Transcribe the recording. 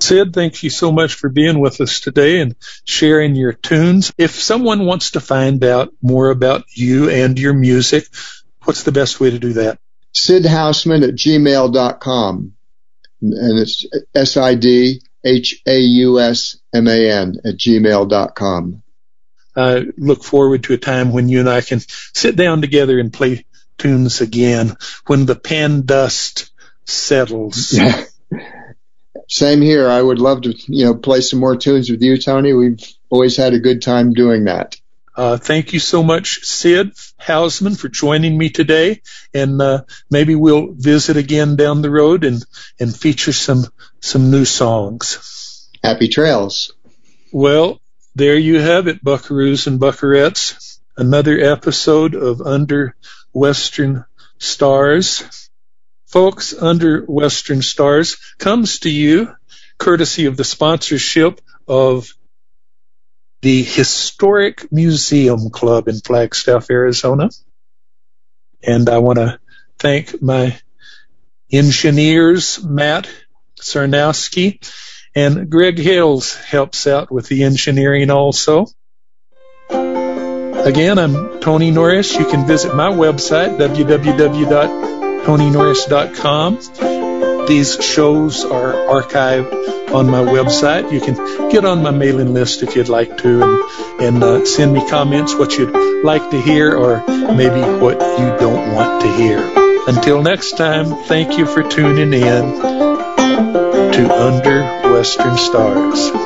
Sid, thank you so much for being with us today and sharing your tunes. If someone wants to find out more about you and your music, what's the best way to do that? sidhausman@gmail.com. And it's SIDHAUSMAN@gmail.com. I look forward to a time when you and I can sit down together and play tunes again, when the pan dust settles. Same here. I would love to, play some more tunes with you, Tony. We've always had a good time doing that. Thank you so much, Sid Hausman, for joining me today. And maybe we'll visit again down the road and feature some new songs. Happy trails. Well, there you have it, buckaroos and buckarettes. Another episode of Under Western Stars. Folks, Under Western Stars comes to you courtesy of the sponsorship of the Historic Museum Club in Flagstaff, Arizona. And I want to thank my engineers, Matt Sarnowski, and Greg Hales helps out with the engineering also. Again, I'm Tony Norris. You can visit my website, www.tonynorris.com. These shows are archived on my website. You can get on my mailing list if you'd like to and send me comments, what you'd like to hear or maybe what you don't want to hear. Until next time, thank you for tuning in to Under Western Stars.